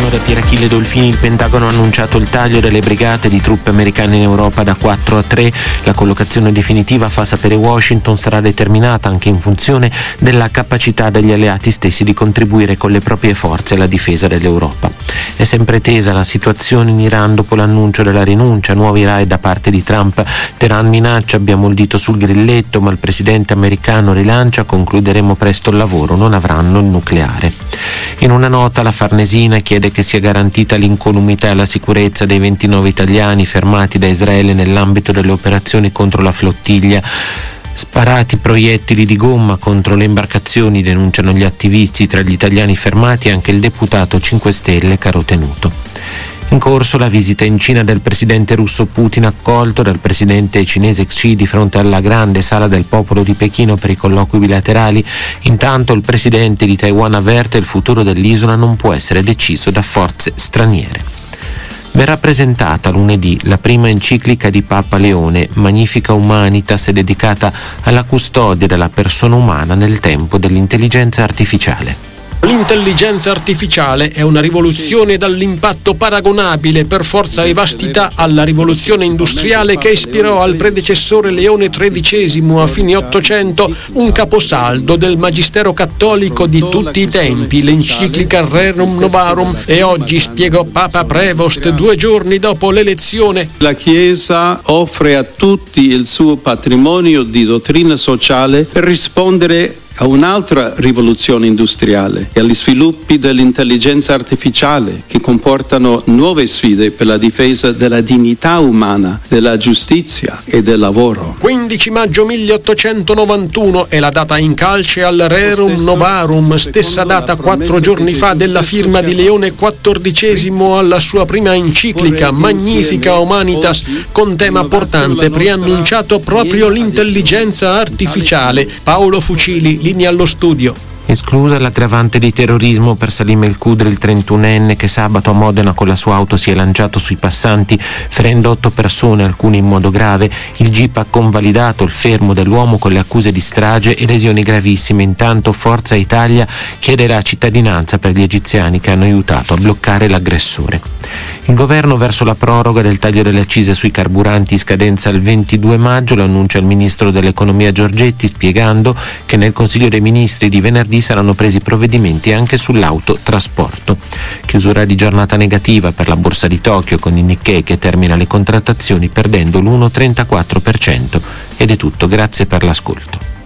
Da Pierachille Dolfini il Pentagono ha annunciato il taglio delle brigate di truppe americane in Europa da 4 a 3. La collocazione definitiva, fa sapere Washington, sarà determinata anche in funzione della capacità degli alleati stessi di contribuire con le proprie forze alla difesa dell'Europa. È sempre tesa la situazione in Iran dopo l'annuncio della rinuncia, nuovi raid da parte di Trump. Teheran minaccia: abbiamo il dito sul grilletto, ma il presidente americano rilancia: concluderemo presto il lavoro, non avranno il nucleare. In una nota la Farnesina chiede che sia garantita l'incolumità e la sicurezza dei 29 italiani fermati da Israele nell'ambito delle operazioni contro la flottiglia. Sparati proiettili di gomma contro le imbarcazioni, denunciano gli attivisti. Tra gli italiani fermati anche il deputato 5 Stelle Carotenuto. In corso la visita in Cina del presidente russo Putin, accolto dal presidente cinese Xi di fronte alla grande sala del popolo di Pechino per i colloqui bilaterali. Intanto il presidente di Taiwan avverte: il futuro dell'isola non può essere deciso da forze straniere. Verrà presentata lunedì la prima enciclica di Papa Leone, Magnificat Humanitas, dedicata alla custodia della persona umana nel tempo dell'intelligenza artificiale. L'intelligenza artificiale è una rivoluzione dall'impatto paragonabile per forza e vastità alla rivoluzione industriale che ispirò al predecessore Leone XIII a fine Ottocento un caposaldo del magistero cattolico di tutti i tempi, l'enciclica Rerum Novarum, e oggi, spiegò Papa Prevost 2 giorni dopo l'elezione, la Chiesa offre a tutti il suo patrimonio di dottrina sociale per rispondere a un'altra rivoluzione industriale e agli sviluppi dell'intelligenza artificiale che comportano nuove sfide per la difesa della dignità umana, della giustizia e del lavoro. 15 maggio 1891 è la data in calce al Rerum Novarum, stessa data 4 giorni fa della firma di Leone XIV alla sua prima enciclica Magnificat Humanitas, con tema portante preannunciato proprio l'intelligenza artificiale. Paolo Fucili, linea allo studio. Esclusa l'aggravante di terrorismo per Salim El Khudri, il 31enne che sabato a Modena con la sua auto si è lanciato sui passanti ferendo 8 persone, alcune in modo grave. Il GIP ha convalidato il fermo dell'uomo con le accuse di strage e lesioni gravissime. Intanto Forza Italia chiede la cittadinanza per gli egiziani che hanno aiutato a bloccare l'aggressore. Il governo verso la proroga del taglio delle accise sui carburanti, scadenza il 22 maggio, lo annuncia il ministro dell'economia Giorgetti, spiegando che nel Consiglio dei Ministri di venerdì saranno presi provvedimenti anche sull'autotrasporto. Chiusura di giornata negativa per la borsa di Tokyo, con il Nikkei che termina le contrattazioni perdendo l'1,34%. Ed è tutto, grazie per l'ascolto.